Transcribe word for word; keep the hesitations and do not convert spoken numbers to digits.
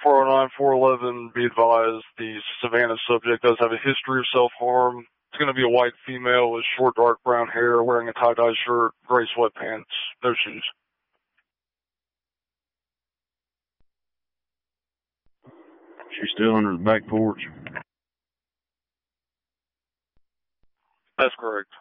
four oh nine, four eleven, be advised, the Savannah subject does have a history of self-harm. It's going to be a white female with short, dark brown hair, wearing a tie-dye shirt, gray sweatpants, no shoes. She's still under the back porch? That's correct.